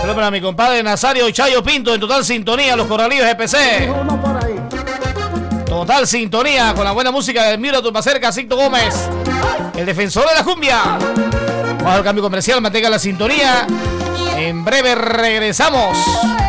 Saludos para mi compadre Nazario Chayo Pinto, en total sintonía, los Corralillos EPC. Total sintonía con la buena música de Mira tu Pacer, Casito Gómez, el defensor de la cumbia. Vamos al cambio comercial, mantenga la sintonía. En breve regresamos.